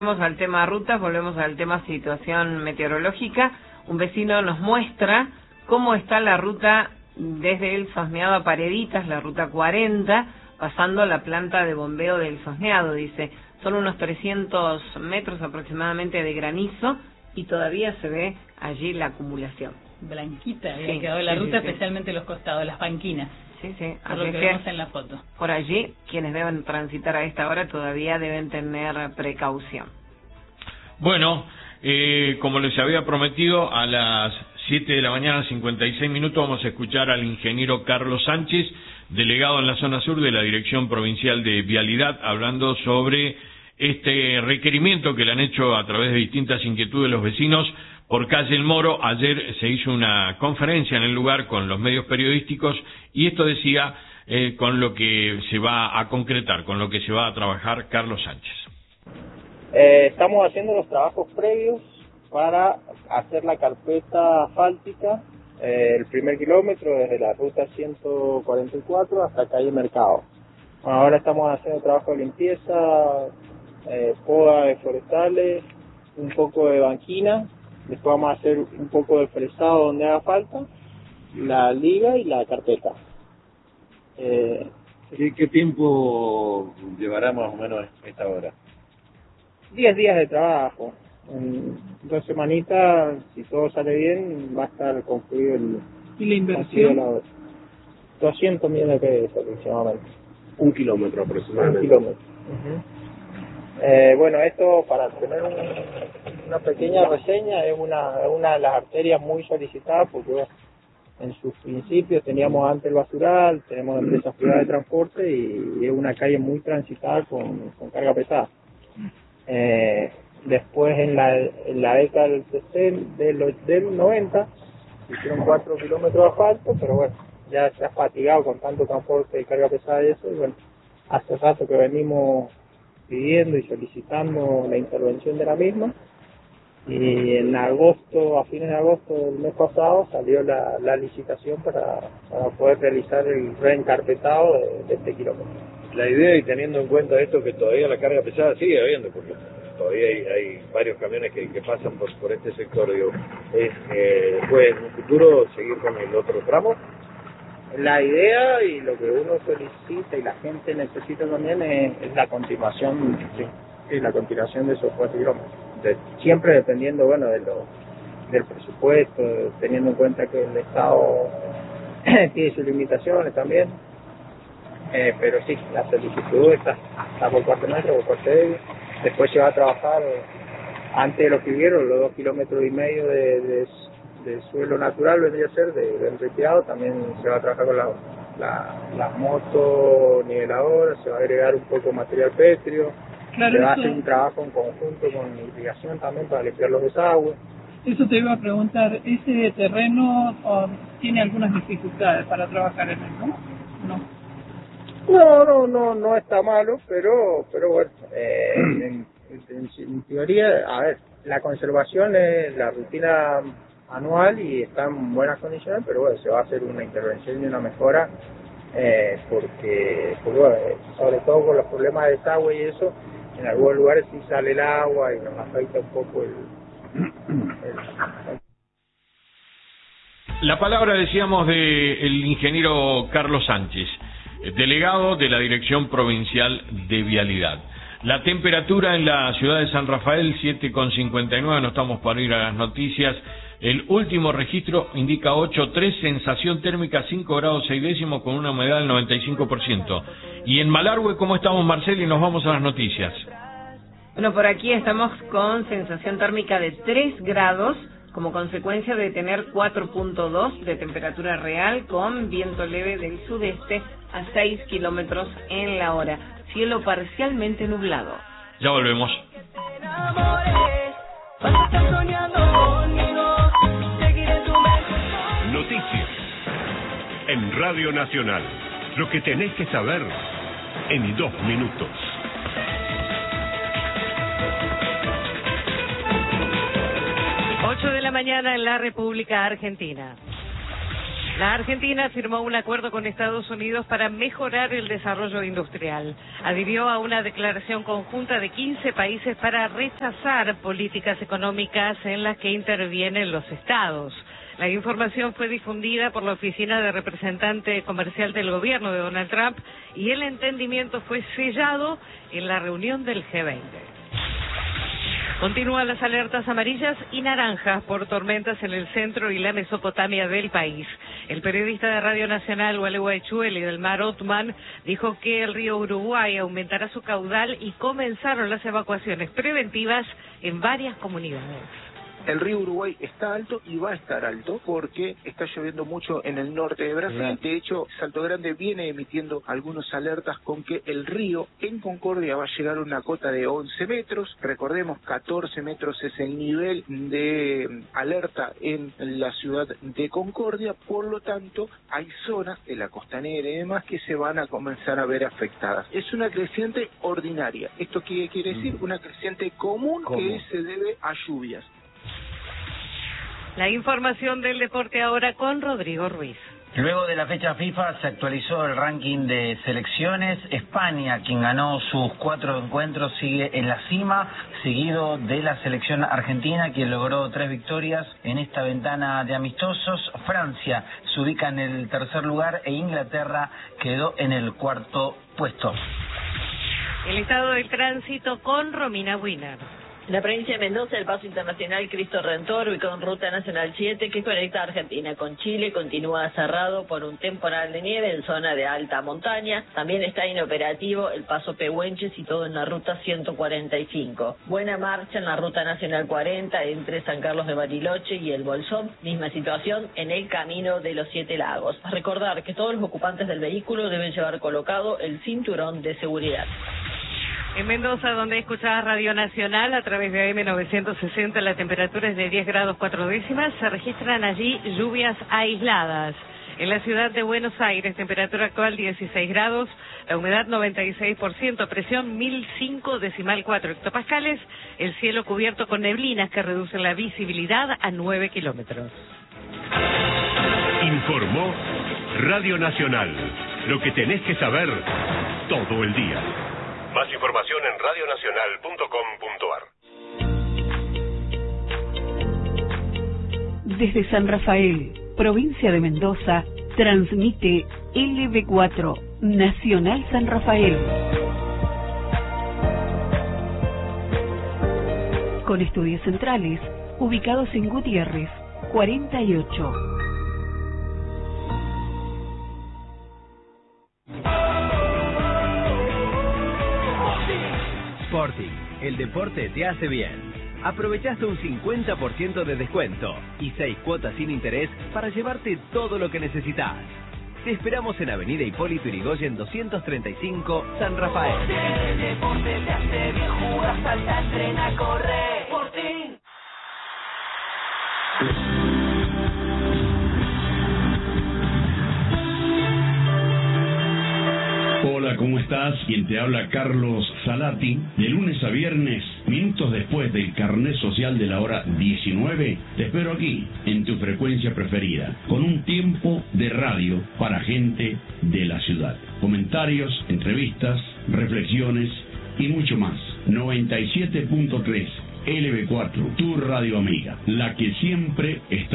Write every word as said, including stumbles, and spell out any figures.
Volvemos al tema rutas, volvemos al tema situación meteorológica. Un vecino nos muestra cómo está la ruta desde el Sosneado a Pareditas, la ruta cuarenta, pasando la planta de bombeo del Sosneado. Dice, son unos trescientos metros aproximadamente de granizo y todavía se ve allí la acumulación. Blanquita había Sí, quedado la sí, ruta, sí, especialmente sí. los costados, las banquinas. Sí, sí. Por lo que vemos en la foto. Por allí, quienes deben transitar a esta hora todavía deben tener precaución. Bueno, eh, como les había prometido, a las siete de la mañana, cincuenta y seis minutos, vamos a escuchar al ingeniero Carlos Sánchez, delegado en la zona sur de la Dirección Provincial de Vialidad, hablando sobre este requerimiento que le han hecho a través de distintas inquietudes los vecinos por calle El Moro. Ayer se hizo una conferencia en el lugar con los medios periodísticos y esto decía eh, con lo que se va a concretar, con lo que se va a trabajar Carlos Sánchez. Eh, estamos haciendo los trabajos previos para hacer la carpeta asfáltica, eh, el primer kilómetro desde la ruta ciento cuarenta y cuatro hasta calle Mercado. Bueno, ahora estamos haciendo trabajo de limpieza, eh, poda de forestales, un poco de banquina. Después vamos a hacer un poco de fresado donde haga falta, la liga y la carpeta. Eh, ¿Qué, ¿Qué tiempo llevará más o menos esta hora? diez días de trabajo. En dos semanitas, si todo sale bien, va a estar concluido el... ¿Y la inversión? La doscientos millones de pesos aproximadamente. Un kilómetro aproximadamente. Un kilómetro. Uh-huh. Eh, bueno, esto para tener un, una pequeña reseña, es una, una de las arterias muy solicitadas porque bueno, en sus principios teníamos antes el basural, tenemos empresas privadas de transporte y, y es una calle muy transitada con, con carga pesada. Eh, después en la, en la década del, sesenta, del, del noventa hicieron cuatro kilómetros de asfalto, pero bueno, ya se ha fatigado con tanto transporte de carga pesada y eso, y bueno, hace rato que venimos pidiendo y solicitando la intervención de la misma, y en agosto, a fines de agosto del mes pasado salió la, la licitación para, para poder realizar el reencarpetado de, de este kilómetro. La idea, y teniendo en cuenta esto, que todavía la carga pesada sigue habiendo, porque todavía hay, hay varios camiones que, que pasan por, por este sector, digo, es eh, después en un futuro seguir con el otro tramo. La idea y lo que uno solicita y la gente necesita también es, es la continuación, sí, sí, la continuación de esos cuatro kilómetros. De, siempre dependiendo, bueno, de lo, del presupuesto, teniendo en cuenta que el Estado tiene sus limitaciones también. Eh, pero sí, la solicitud está, está por cuartemetro, por cuartel. Después se va a trabajar, antes de lo que vieron, los dos kilómetros y medio de, de, de suelo natural, vendría a ser, de, de enriqueado, también se va a trabajar con la, la, las motos niveladoras, se va a agregar un poco de material pétreo, claro, se va a hacer un trabajo en conjunto con irrigación también para limpiar los desagües. Eso te iba a preguntar, ¿ese terreno oh, tiene algunas dificultades para trabajar en él, no? No. No, no, no, no está malo, pero, pero bueno, eh, en, en, en teoría, a ver, la conservación es la rutina anual y está en buenas condiciones, pero bueno, se va a hacer una intervención y una mejora, eh, porque, porque bueno, sobre todo con los problemas de desagüe y eso, en algunos lugares sí sale el agua y nos afecta un poco el... el La palabra, decíamos, del ingeniero Carlos Sánchez, delegado de la Dirección Provincial de Vialidad. La temperatura en la ciudad de San Rafael, siete con cincuenta y nueve, no estamos para ir a las noticias. El último registro indica ocho coma tres, sensación térmica cinco grados seis décimos con una humedad del noventa y cinco por ciento. Y en Malargüe, ¿cómo estamos, Marcelo? Y nos vamos a las noticias. Bueno, por aquí estamos con sensación térmica de tres grados, como consecuencia de tener cuatro punto dos de temperatura real, con viento leve del sudeste a seis kilómetros en la hora. Cielo parcialmente nublado. Ya volvemos. Noticias en Radio Nacional. Lo que tenés que saber en dos minutos. ocho de la mañana en la República Argentina. La Argentina firmó un acuerdo con Estados Unidos para mejorar el desarrollo industrial. Adhirió a una declaración conjunta de quince países para rechazar políticas económicas en las que intervienen los estados. La información fue difundida por la Oficina de Representante Comercial del Gobierno de Donald Trump y el entendimiento fue sellado en la reunión del G veinte. Continúan las alertas amarillas y naranjas por tormentas en el centro y la Mesopotamia del país. El periodista de Radio Nacional, Gualeguaychú, y del Mar Othman, dijo que el río Uruguay aumentará su caudal y comenzaron las evacuaciones preventivas en varias comunidades. El río Uruguay está alto y va a estar alto porque está lloviendo mucho en el norte de Brasil. Claro. De hecho, Salto Grande viene emitiendo algunas alertas con que el río en Concordia va a llegar a una cota de once metros. Recordemos, catorce metros es el nivel de alerta en la ciudad de Concordia. Por lo tanto, hay zonas de la costanera y demás que se van a comenzar a ver afectadas. Es una creciente ordinaria. ¿Esto qué quiere decir? Una creciente común ¿Cómo? que se debe a lluvias. La información del deporte ahora con Rodrigo Ruiz. Luego de la fecha FIFA se actualizó el ranking de selecciones. España, quien ganó sus cuatro encuentros, sigue en la cima, seguido de la selección argentina, quien logró tres victorias en esta ventana de amistosos. Francia se ubica en el tercer lugar e Inglaterra quedó en el cuarto puesto. El estado del tránsito con Romina Wiener. En la provincia de Mendoza, el paso internacional Cristo Redentor, ubicado en Ruta Nacional siete, que conecta a Argentina con Chile, continúa cerrado por un temporal de nieve en zona de alta montaña. También está inoperativo el paso Pehuenche, situado en la Ruta ciento cuarenta y cinco. Buena marcha en la Ruta Nacional cuarenta, entre San Carlos de Bariloche y el Bolsón. Misma situación en el Camino de los Siete Lagos. Recordar que todos los ocupantes del vehículo deben llevar colocado el cinturón de seguridad. En Mendoza, donde escuchaba Radio Nacional a través de A M novecientos sesenta, la temperatura es de diez grados cuatro décimas. Se registran allí lluvias aisladas. En la ciudad de Buenos Aires, temperatura actual dieciséis grados, la humedad noventa y seis por ciento, presión mil cinco decimal cuatro hectopascales, el cielo cubierto con neblinas que reducen la visibilidad a nueve kilómetros. Informó Radio Nacional, lo que tenés que saber todo el día. Más información en radio nacional punto com punto a r. Desde San Rafael, provincia de Mendoza, transmite L B cuatro, Nacional San Rafael. Con estudios centrales, ubicados en Gutiérrez, cuarenta y ocho. Sporting, el deporte te hace bien. Aprovechaste un cincuenta por ciento de descuento y seis cuotas sin interés para llevarte todo lo que necesitas. Te esperamos en Avenida Hipólito Yrigoyen doscientos treinta y cinco, San Rafael. El deporte te hace bien, jugar, saltar, entrenar, correr. Sporting. Hola, ¿cómo estás? Quien te habla, Carlos Salati. De lunes a viernes, minutos después del carnet social de la hora diecinueve, te espero aquí, en tu frecuencia preferida, con un tiempo de radio para gente de la ciudad. Comentarios, entrevistas, reflexiones y mucho más. noventa y siete punto tres L B cuatro, tu radio amiga, la que siempre está